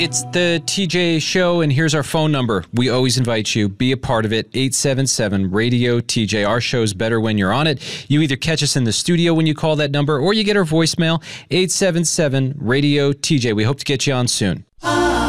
It's the TJ Show, and here's our phone number. We always invite you. Be a part of it. 877-RADIO-TJ. Our show's better when you're on it. You either catch us in the studio when you call that number, or you get our voicemail, 877-RADIO-TJ. We hope to get you on soon.